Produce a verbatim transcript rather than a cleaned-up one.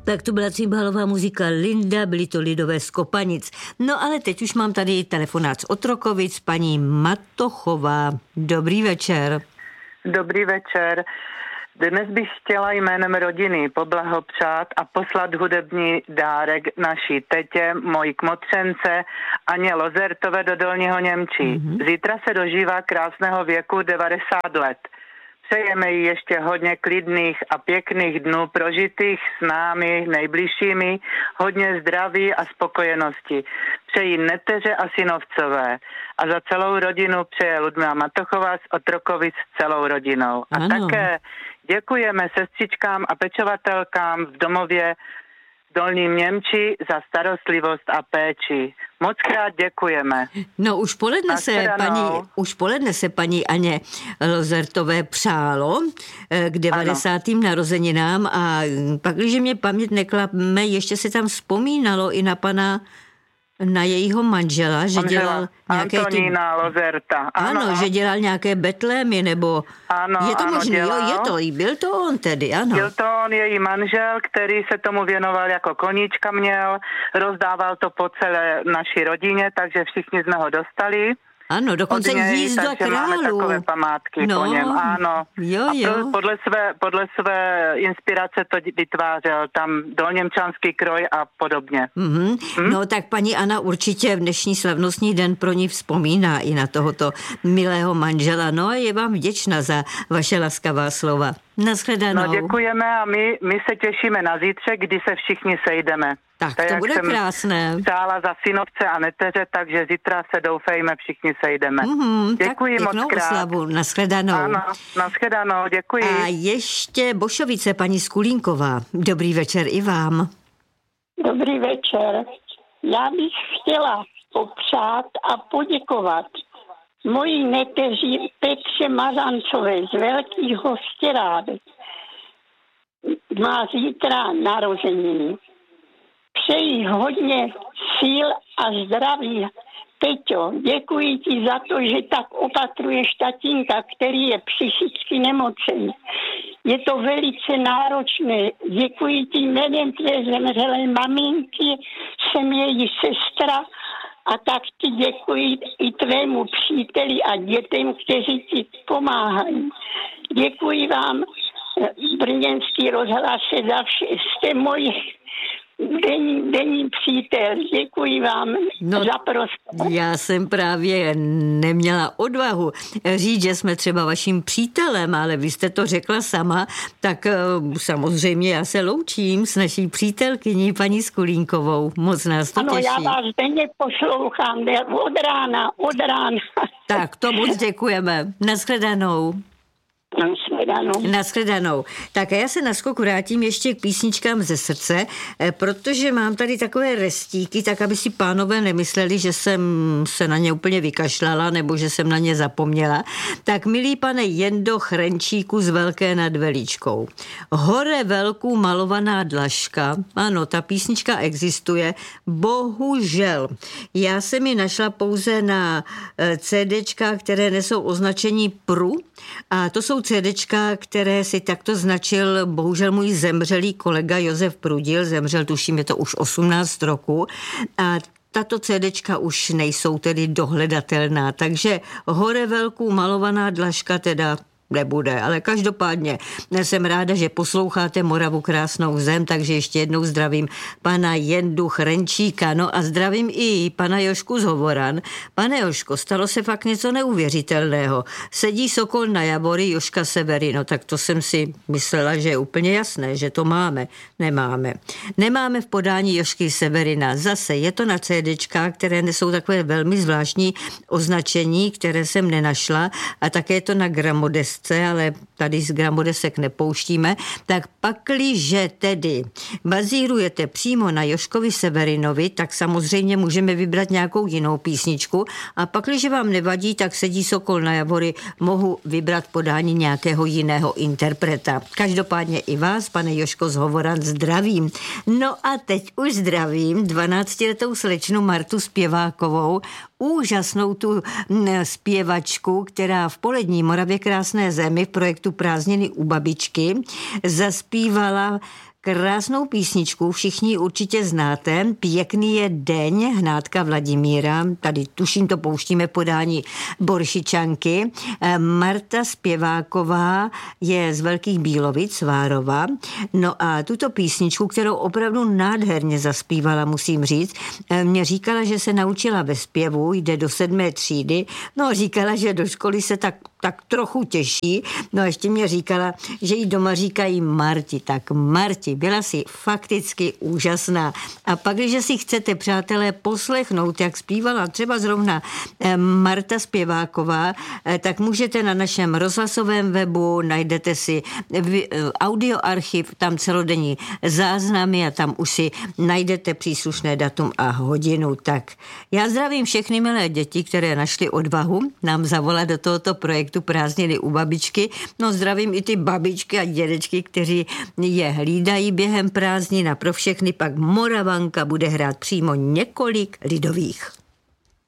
Tak to byla cimbalová muzika Linda, byly to lidové z Kopanic. No ale teď už mám tady telefonát z Otrokovic, paní Matochová. Dobrý večer. Dobrý večer. Dnes bych chtěla jménem rodiny poblahopřát a poslat hudební dárek naší tetě, mojí kmotřence Aně Lozertové do Dolního Němčí. Mm-hmm. Zítra se dožívá krásného věku devadesát let. Přejeme jí ještě hodně klidných a pěkných dnů prožitých s námi nejbližšími, hodně zdraví a spokojenosti. Přeji neteře a synovcové. A za celou rodinu přeje Ludmila Matochová z Otrokovic s celou rodinou. A ano. Také děkujeme sestřičkám a pečovatelkám v domově Dolním Němči za starostlivost a péči. Moc krát děkujeme. No už poledne se paní, už poledne se paní Aně Lozertové přálo k devadesátým narozeninám a pak, když mě paměť neklapme, ještě se tam vzpomínalo i na pana na jejího manžela, že Manžela, dělal nějaké Antonína ty... Lozerta. Ano, ano, že dělal nějaké betlémy, nebo ano, je to ano, možné, jo, je to, byl to on tedy, ano. Byl to on, její manžel, který se tomu věnoval jako koníčka měl, rozdával to po celé naší rodině, takže všichni jsme ho dostali. Ano, dokonce něj, jízda králů. Máme takové památky no, po něm, ano. Jo, jo. A podle své, podle své inspirace to vytvářel tam dolněmčanský kroj a podobně. Mm-hmm. Hm? No tak paní Anna určitě v dnešní slavnostní den pro ní vzpomíná i na tohoto milého manžela. No a je vám vděčná za vaše laskavá slova. Nashledanou. No děkujeme a my, my se těšíme na zítřek, kdy se všichni sejdeme. Tak, tak to bude krásné. Přála za synovce a neteře, takže zítra se doufejme, všichni sejdeme. Mm-hmm, děkuji tak moc krát. Oslavu. Nashledanou. Ano, nashledanou, děkuji. A ještě Bošovice, paní Skulínková. Dobrý večer i vám. Dobrý večer. Já bych chtěla popřát a poděkovat mojí neteři Petře Mařancové z Velkých Hostěrádek. Má zítra narozeniny. Přeji hodně síl a zdraví. Peťo, děkuji ti za to, že tak opatruješ tatínka, který je psychicky nemocný. Je to velice náročné. Děkuji ti jménem tvé zemřelé maminky, jsem její sestra a tak ti děkuji i tvému příteli a dětem, kteří ti pomáhají. Děkuji vám, brněnský rozhlase, za vše. Jste moji denní, denní přítel. Děkuji vám no, za prostor. Já jsem právě neměla odvahu říct, že jsme třeba vaším přítelem, ale vy jste to řekla sama, tak samozřejmě já se loučím s naší přítelkyní paní Skulínkovou. Moc nás to ano, těší. Ano, já vás denně poslouchám od rána, od rána. Tak, to moc děkujeme. Nashledanou. Nashledanou. Nashledanou. Tak a já se naskoku vrátím ještě k písničkám ze srdce, protože mám tady takové restíky, tak aby si pánové nemysleli, že jsem se na ně úplně vykašlala nebo že jsem na ně zapomněla. Tak milý pane Jendo Chrenčíku z Velké nad Velíčkou. Hore velkou malovaná dlažka. Ano, ta písnička existuje. Bohužel. Já jsem ji našla pouze na CDčka, které nesou označení P R U a to jsou CDčka, které si takto značil bohužel můj zemřelý kolega Josef Prudil, zemřel, tuším, je to už osmnáct roku a tato CDčka už nejsou tedy dohledatelná, takže hore velkou malovaná dlažka teda nebude, ale každopádně jsem ráda, že posloucháte Moravu krásnou zem, takže ještě jednou zdravím pana Jendu Chrenčíka, no a zdravím i pana Jošku z Hovoran. Pane Joško, stalo se fakt něco neuvěřitelného. Sedí sokol na javory Joška Severy, no tak to jsem si myslela, že je úplně jasné, že to máme. Nemáme. Nemáme v podání Jošky Severina. Zase je to na CDčkách, které nesou takové velmi zvláštní označení, které jsem nenašla a také je to na gramodesce, ale tady z gramodesek nepouštíme, tak pakliže tedy bazírujete přímo na Joškovi Severinovi, tak samozřejmě můžeme vybrat nějakou jinou písničku a pakliže vám nevadí, tak Sedí sokol na javory, mohu vybrat podání nějakého jiného interpreta. Každopádně i vás, pane Joško z Hovoran, zdravím. No a teď už zdravím dvanáctiletou slečnu Martu Zpěvákovou, úžasnou tu zpěvačku, která v Polední Moravě krásné zemi v projektu Prázdniny u babičky zaspívala krásnou písničku, všichni ji určitě znáte, Pěkný je deň, Hnátka Vladimíra, tady tuším to pouštíme podání Boršičanky. Marta Zpěváková je z Velkých Bílovic, Várova, no a tuto písničku, kterou opravdu nádherně zaspívala, musím říct, mě říkala, že se naučila ve zpěvu, jde do sedmé třídy, no říkala, že do školy se tak, tak trochu těší, no a ještě mě říkala, že jí doma říkají Marti, tak Marti, byla si fakticky úžasná. A pak, když si chcete, přátelé, poslechnout, jak zpívala třeba zrovna Marta Zpěváková, tak můžete na našem rozhlasovém webu, najdete si audioarchiv, tam celodenní záznamy a tam už si najdete příslušné datum a hodinu. Tak já zdravím všechny milé děti, které našly odvahu nám zavolat do tohoto projektu Prázdniny u babičky. No zdravím i ty babičky a dědečky, kteří je hlídají během prázdnin a pro všechny pak Moravanka bude hrát přímo několik lidových.